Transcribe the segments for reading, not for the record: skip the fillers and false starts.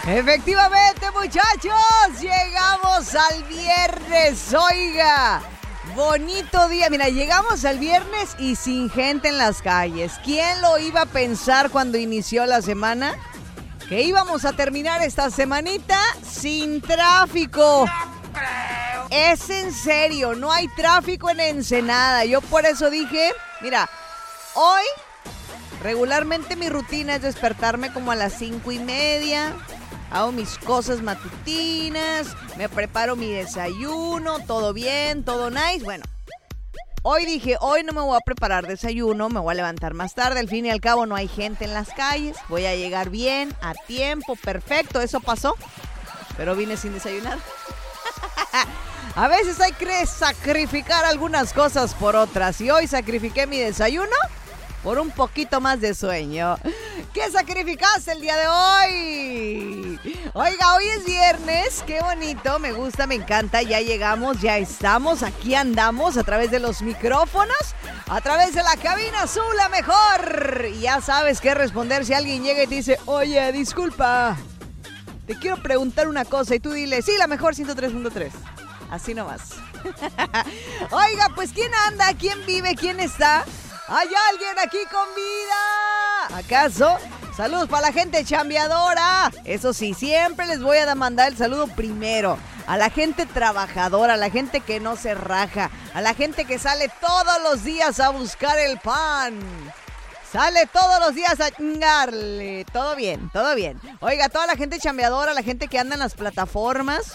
Efectivamente, muchachos, llegamos al viernes, oiga, bonito día. Mira, llegamos al viernes y sin gente en las calles. ¿Quién lo iba a pensar cuando inició la semana? Que íbamos a terminar esta semanita sin tráfico. Es en serio, no hay tráfico en Ensenada. Yo por eso dije, mira, hoy regularmente mi rutina es despertarme como a las 5:30. Hago mis cosas matutinas, me preparo mi desayuno, todo bien, todo nice. Bueno, hoy dije, hoy no me voy a preparar desayuno, me voy a levantar más tarde. Al fin y al cabo no hay gente en las calles, voy a llegar bien, a tiempo, perfecto, eso pasó. Pero vine sin desayunar. A veces hay que sacrificar algunas cosas por otras. Y hoy sacrifiqué mi desayuno por un poquito más de sueño. ¿Qué sacrificaste el día de hoy? Oiga, hoy es viernes, qué bonito, me gusta, me encanta. Ya llegamos, ya estamos, aquí andamos a través de los micrófonos, a través de la cabina azul, la mejor. Y ya sabes qué responder si alguien llega y te dice, oye, disculpa, te quiero preguntar una cosa. Y tú dile, sí, la mejor 103.3. Así nomás. Oiga, pues ¿quién anda? ¿Quién vive? ¿Quién está? ¿Hay alguien aquí con vida? ¿Acaso? Saludos para la gente chambeadora. Eso sí, siempre les voy a mandar el saludo primero a la gente trabajadora, a la gente que no se raja, a la gente que sale todos los días a buscar el pan. Sale todos los días a chingarle. Todo bien, todo bien. Oiga, toda la gente chambeadora, a la gente que anda en las plataformas,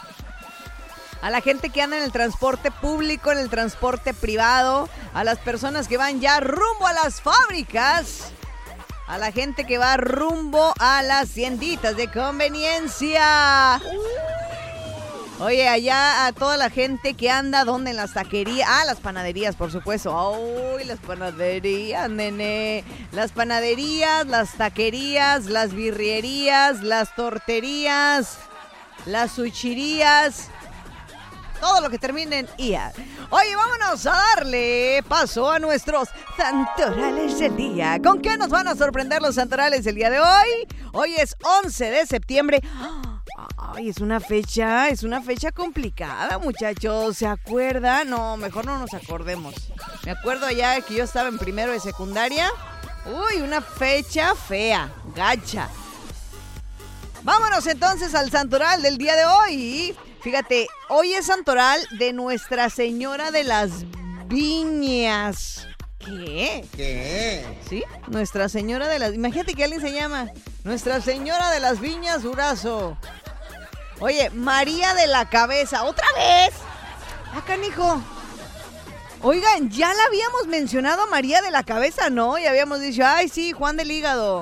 a la gente que anda en el transporte público, en el transporte privado, a las personas que van ya rumbo a las fábricas, a la gente que va rumbo a las tienditas de conveniencia. Oye, allá a toda la gente que anda, ¿dónde? En las taquerías. Ah, las panaderías, por supuesto. Uy, las panaderías, nene. Las panaderías, las taquerías, las birrierías, las torterías, las suchirías. Todo lo que termine en IA. Oye, vámonos a darle paso a nuestros santorales del día. ¿Con qué nos van a sorprender los santorales del día de hoy? Hoy es 11 de septiembre. Ay, es una fecha complicada, muchachos. ¿Se acuerdan? No, mejor no nos acordemos. Me acuerdo ya que yo estaba en primero de secundaria. Uy, una fecha fea, gacha. Vámonos entonces al santoral del día de hoy. Fíjate, hoy es santoral de Nuestra Señora de las Viñas. ¿Qué? ¿Qué? ¿Sí? Nuestra Señora de las... Imagínate que alguien se llama Nuestra Señora de las Viñas Durazo. Oye, María de la Cabeza. ¿Otra vez? Ah, canijo. Oigan, ya la habíamos mencionado a María de la Cabeza, ¿no? Y habíamos dicho, ay, sí, Juan del Hígado.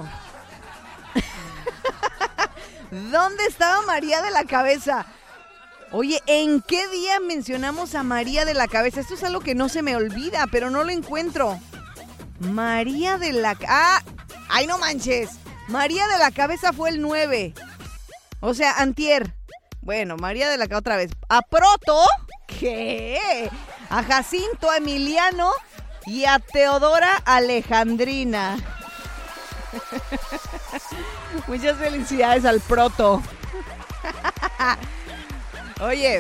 ¿Dónde estaba María de la Cabeza? Oye, ¿en qué día mencionamos a María de la Cabeza? Esto es algo que no se me olvida, pero no lo encuentro. María de la... ¡Ah! ¡Ay, no manches! María de la Cabeza fue el 9. O sea, antier. Bueno, María de la Cabeza otra vez. ¿A Proto? ¿Qué? A Jacinto, a Emiliano y a Teodora Alejandrina. Muchas felicidades al Proto. Oye,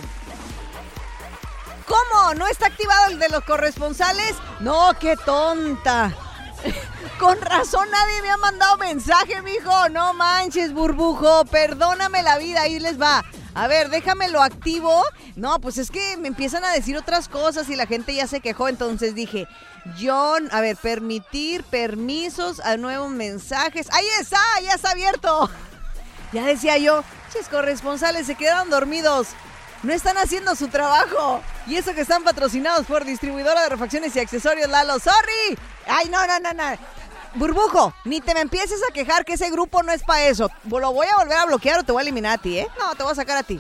¿cómo? ¿No está activado el de los corresponsales? No, qué tonta. Con razón nadie me ha mandado mensaje, mijo. No manches, burbujo. Perdóname la vida, ahí les va. A ver, déjamelo activo. No, pues es que me empiezan a decir otras cosas y la gente ya se quejó. Entonces dije, John, a ver, permitir permisos a nuevos mensajes. ¡Ahí está! ¡Ya está abierto! Ya decía yo, ches corresponsales se quedaron dormidos. No están haciendo su trabajo. Y eso que están patrocinados por distribuidora de refacciones y accesorios Lalo. ¡Sorry! ¡Ay, no! Burbujo, ni te me empieces a quejar que ese grupo no es para eso. Lo voy a volver a bloquear o te voy a eliminar a ti, ¿eh? No, te voy a sacar a ti.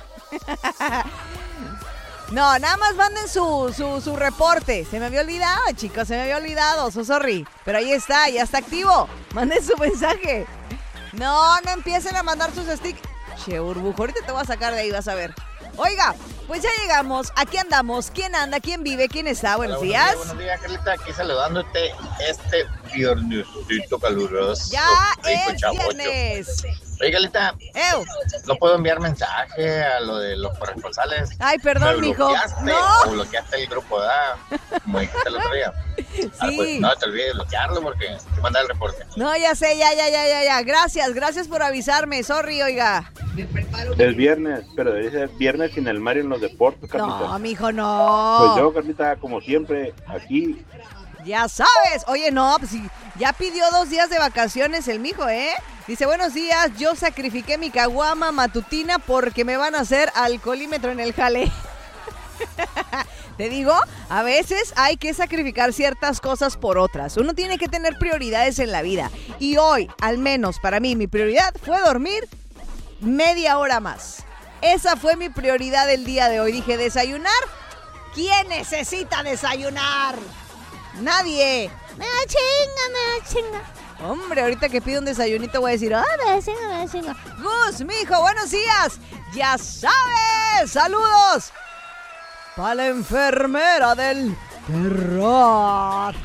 No, nada más manden su reporte. Se me había olvidado, chicos, se me había olvidado. Sorry. Pero ahí está, ya está activo. Manden su mensaje. No empiecen a mandar sus stickers. Che, burbujo, ahorita te voy a sacar de ahí, vas a ver. Oiga, pues ya llegamos, aquí andamos. ¿Quién anda? ¿Quién vive? ¿Quién está? Buenos días. Buenos días, Carlita, aquí saludándote este viernesito caluroso. Ya rico es chavocho. viernes. Oye, Galita, ¡Ew! ¿no puedo enviar mensaje a lo de los corresponsales? Ay, perdón, ¿Me mijo. bloqueaste No. o bloqueaste el grupo, ¿verdad? Como dijiste el otro día. Pues no te olvides bloquearlo porque te manda el reporte. No, ya sé, ya. Gracias por avisarme. Sorry, oiga. Es viernes, pero dice viernes sin el Mario en los deportes, Carlita. No, mijo, no. Pues yo, Carlita, como siempre, aquí. Ya sabes. Oye, no, pues sí, ya pidió 2 días de vacaciones el mijo, ¿eh? Dice, buenos días, yo sacrifiqué mi caguama matutina porque me van a hacer alcoholímetro en el jale. Te digo, a veces hay que sacrificar ciertas cosas por otras. Uno tiene que tener prioridades en la vida. Y hoy, al menos para mí, mi prioridad fue dormir media hora más. Esa fue mi prioridad el día de hoy. Dije, ¿desayunar? ¿Quién necesita desayunar? Nadie. Me da chinga. Hombre, ahorita que pido un desayunito voy a decir, me da chinga. Gus, mijo, buenos días. Ya sabes, saludos. Para la enfermera del terror.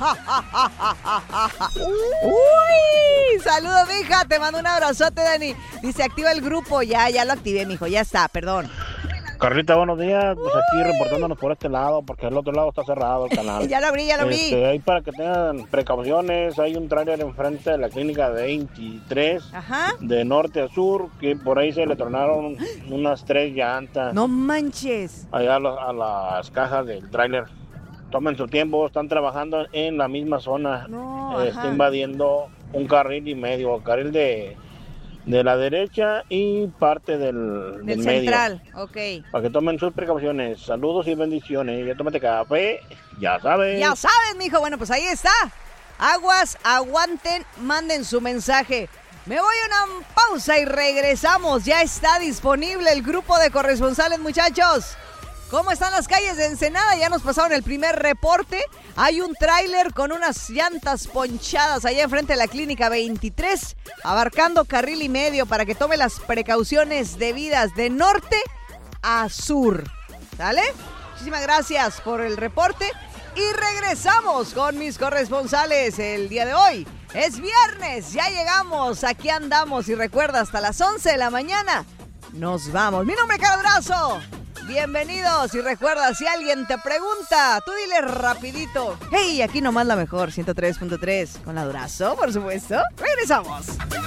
Uy, saludos, mija. Te mando un abrazote, Dani. Dice, activa el grupo. Ya lo activé, mijo. Ya está, perdón. Carlita, buenos días. Pues aquí reportándonos por este lado, porque el otro lado está cerrado el canal. Ya lo abrí. Ahí para que tengan precauciones, hay un tráiler enfrente de la clínica de 23, Ajá. de norte a sur, que por ahí se le tronaron unas 3 llantas. No manches. Allá a las cajas del tráiler. Tomen su tiempo, están trabajando en la misma zona. No, Está ajá. invadiendo un carril y medio, el carril de la derecha y parte del medio. Central, ok. Para que tomen sus precauciones. Saludos y bendiciones. Ya tómate café, ya sabes. Ya sabes, mijo. Bueno, pues ahí está. Aguas, aguanten, manden su mensaje. Me voy a una pausa y regresamos. Ya está disponible el grupo de corresponsales, muchachos. ¿Cómo están las calles de Ensenada? Ya nos pasaron el primer reporte. Hay un tráiler con unas llantas ponchadas allá enfrente de la clínica 23, abarcando carril y medio para que tome las precauciones debidas de norte a sur. ¿Sale? Muchísimas gracias por el reporte y regresamos con mis corresponsales el día de hoy. Es viernes, ya llegamos, aquí andamos y recuerda, hasta las 11 de la mañana nos vamos. Mi nombre es Calabrazo. Bienvenidos y recuerda, si alguien te pregunta, tú dile rapidito. Hey, aquí nomás la mejor, 103.3, con la Durazo, por supuesto. Regresamos.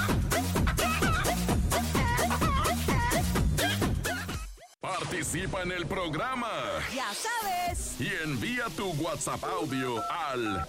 Participa en el programa. Ya sabes. Y envía tu WhatsApp audio al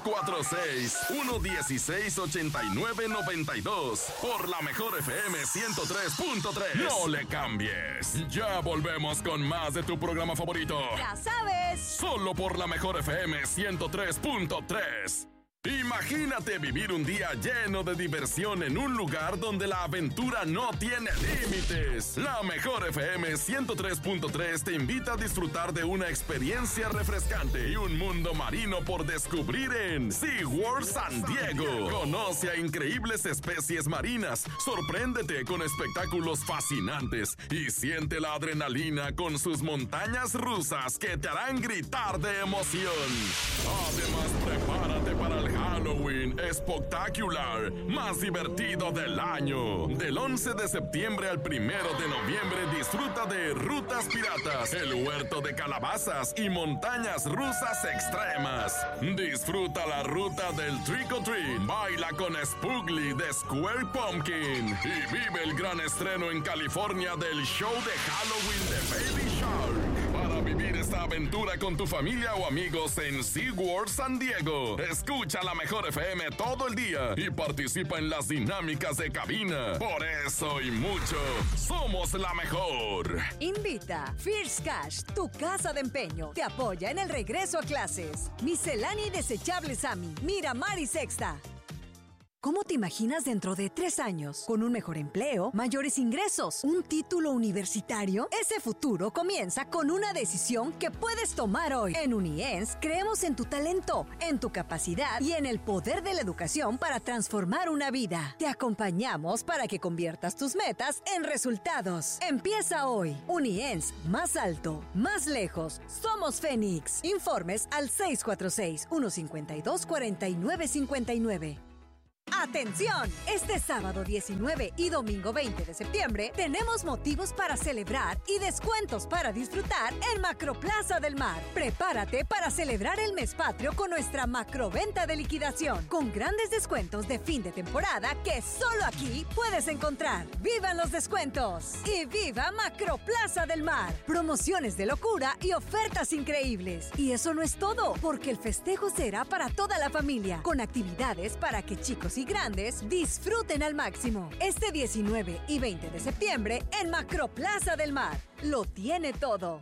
646-116-8992 por la mejor FM 103.3. No le cambies. Ya volvemos con más de tu programa favorito. Ya sabes. Solo por la mejor FM 103.3. Imagínate vivir un día lleno de diversión en un lugar donde la aventura no tiene límites. La mejor FM 103.3 te invita a disfrutar de una experiencia refrescante y un mundo marino por descubrir en SeaWorld San Diego. Conoce a increíbles especies marinas, sorpréndete con espectáculos fascinantes y siente la adrenalina con sus montañas rusas que te harán gritar de emoción. Además, prepárate para el Halloween Spectacular más divertido del año. Del 11 de septiembre al 1 de noviembre disfruta de Rutas Piratas, el huerto de calabazas y montañas rusas extremas. Disfruta la ruta del Trick or Treat, baila con Spoogly de Square Pumpkin y vive el gran estreno en California del show de Halloween de Baby Shark. Para vivir esta aventura con tu familia o amigos en SeaWorld San Diego, escucha la mejor FM todo el día y participa en las dinámicas de cabina. Por eso y mucho, somos la mejor. Invita First Cash, tu casa de empeño. Te apoya en el regreso a clases. Miscelánea y desechable Sammy, Miramar y Sexta. ¿Cómo te imaginas dentro de 3 años? ¿Con un mejor empleo, mayores ingresos, un título universitario? Ese futuro comienza con una decisión que puedes tomar hoy. En Uniens creemos en tu talento, en tu capacidad y en el poder de la educación para transformar una vida. Te acompañamos para que conviertas tus metas en resultados. Empieza hoy. Uniens, más alto, más lejos. Somos Fénix. Informes al 646-152-4959. ¡Atención! Este sábado 19 y domingo 20 de septiembre tenemos motivos para celebrar y descuentos para disfrutar en Macroplaza del Mar. Prepárate para celebrar el mes patrio con nuestra macroventa de liquidación, con grandes descuentos de fin de temporada que solo aquí puedes encontrar. ¡Vivan los descuentos! ¡Y viva Macroplaza del Mar! Promociones de locura y ofertas increíbles. Y eso no es todo, porque el festejo será para toda la familia, con actividades para que chicos y grandes disfruten al máximo. Este 19 y 20 de septiembre en Macroplaza del Mar. Lo tiene todo.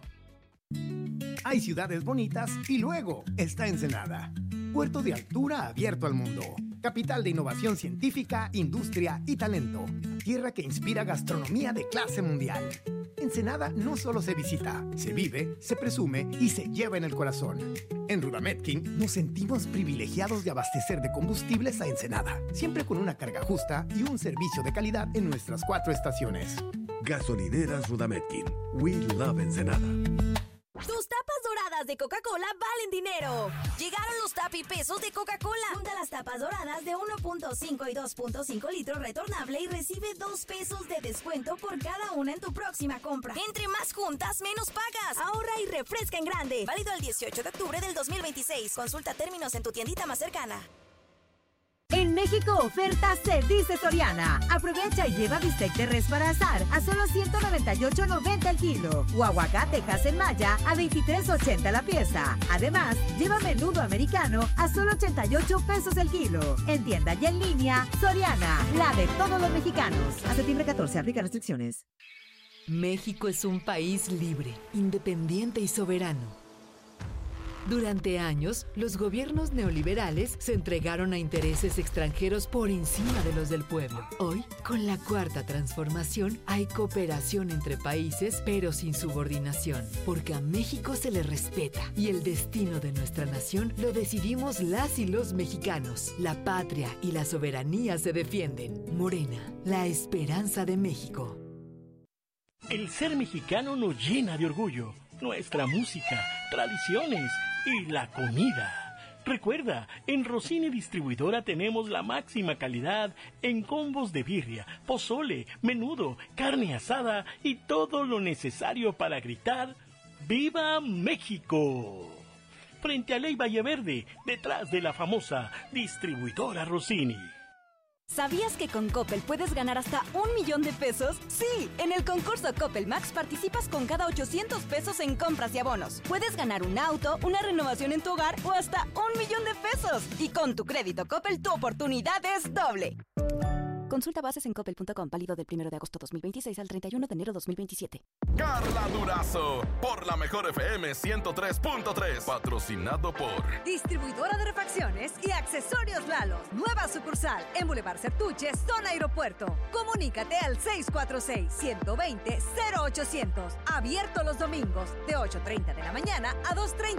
Hay ciudades bonitas y luego está Ensenada. Puerto de altura abierto al mundo. Capital de innovación científica, industria y talento. Tierra que inspira gastronomía de clase mundial. Ensenada no solo se visita, se vive, se presume y se lleva en el corazón. En Rudametkin nos sentimos privilegiados de abastecer de combustibles a Ensenada, siempre con una carga justa y un servicio de calidad en nuestras 4 estaciones. Gasolineras Rudametkin. We love Ensenada. Tus tapas doradas de Coca-Cola valen dinero. Llegaron los tapipesos de Coca-Cola. Junta las tapas doradas de 1.5 y 2.5 litros retornable y recibe 2 pesos de descuento por cada una en tu próxima compra. Entre más juntas, menos pagas. Ahorra y refresca en grande. Válido el 18 de octubre del 2026. Consulta términos en tu tiendita más cercana. En México oferta se dice Soriana. Aprovecha y lleva bistec de res para asar a solo $198.90 el kilo. O aguacate en Maya a $23.80 la pieza. Además, lleva menudo americano a solo 88 pesos el kilo. En tienda y en línea, Soriana, la de todos los mexicanos. A septiembre 14, aplica restricciones. México es un país libre, independiente y soberano. Durante años, los gobiernos neoliberales se entregaron a intereses extranjeros por encima de los del pueblo. Hoy, con la Cuarta Transformación, hay cooperación entre países, pero sin subordinación, porque a México se le respeta y el destino de nuestra nación lo decidimos las y los mexicanos. La patria y la soberanía se defienden. Morena, la esperanza de México. El ser mexicano nos llena de orgullo. Nuestra música, tradiciones y la comida. Recuerda, en Rossini Distribuidora tenemos la máxima calidad en combos de birria, pozole, menudo, carne asada y todo lo necesario para gritar ¡Viva México! Frente a Ley Valle Verde, detrás de la famosa Distribuidora Rossini. ¿Sabías que con Coppel puedes ganar hasta $1,000,000 de pesos? Sí, en el concurso Coppel Max participas con cada 800 pesos en compras y abonos. Puedes ganar un auto, una renovación en tu hogar o hasta $1,000,000 de pesos. Y con tu crédito Coppel, tu oportunidad es doble. Consulta bases en coppel.com, válido del 1 de agosto 2026 al 31 de enero 2027. Carla Durazo, por la mejor FM 103.3, patrocinado por Distribuidora de refacciones y accesorios Lalos. Nueva sucursal en Boulevard Certuche, zona aeropuerto. Comunícate al 646-120-0800. Abierto los domingos de 8:30 de la mañana a 2:30